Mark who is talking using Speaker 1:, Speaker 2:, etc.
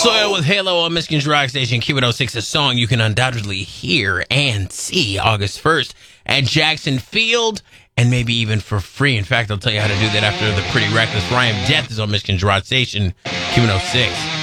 Speaker 1: Soil with Halo on Michigan's Rock Station, Q106, a song you can undoubtedly hear and see August 1st at Jackson Field, and maybe even for free. In fact, I'll tell you how to do that after the Pretty Reckless Rhyme. Death is on Michigan's Rock Station, Q106.